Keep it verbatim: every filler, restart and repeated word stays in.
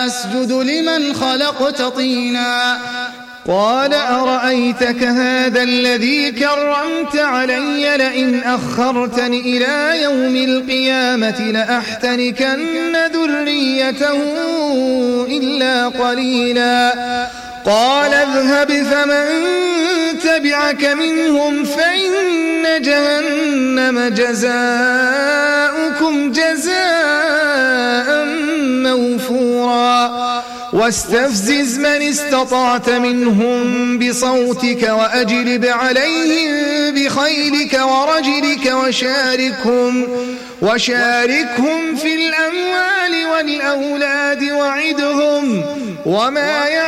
أسجد لمن خلقت طينا قال أرأيتك هذا الذي كرمت علي لئن أخرتني إلى يوم القيامة لأحتركن ذريته إلا قليلا قال اذهب فمن تبعك منهم فإن جهنم جزاؤكم جزاء موفورا واستفزز من استطعت منهم بصوتك وأجلب عليهم بخيلك ورجلك وشاركهم, وشاركهم في الأموال والأولاد وعدهم وما